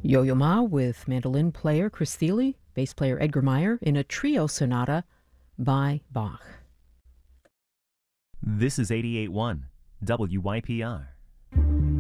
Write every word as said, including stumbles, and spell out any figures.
Yo-Yo Ma with mandolin player Chris Thile, bass player Edgar Meyer in a trio sonata by Bach. This is eighty-eight point one W Y P R.